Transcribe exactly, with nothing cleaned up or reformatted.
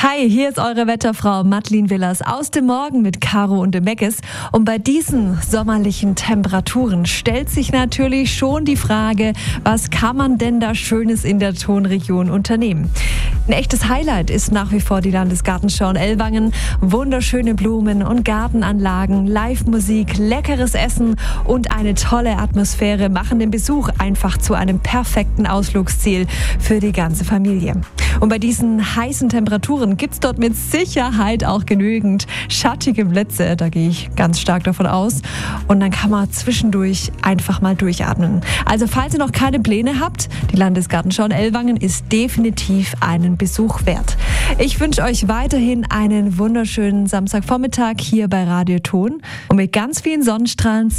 Hi, hier ist eure Wetterfrau Madeleine Willers aus dem Morgen mit Caro und dem Meckes. Und bei diesen sommerlichen Temperaturen stellt sich natürlich schon die Frage, was kann man denn da Schönes in der Tonregion unternehmen? Ein echtes Highlight ist nach wie vor die Landesgartenschau in Ellwangen. Wunderschöne Blumen und Gartenanlagen, Live-Musik, leckeres Essen und eine tolle Atmosphäre machen den Besuch einfach zu einem perfekten Ausflugsziel für die ganze Familie. Und bei diesen heißen Temperaturen gibt es dort mit Sicherheit auch genügend schattige Plätze. Da gehe ich ganz stark davon aus. Und dann kann man zwischendurch einfach mal durchatmen. Also falls ihr noch keine Pläne habt, die Landesgartenschau in Ellwangen ist definitiv einen Besuch wert. Ich wünsche euch weiterhin einen wunderschönen Samstagvormittag hier bei Radio Ton und mit ganz vielen Sonnenstrahlen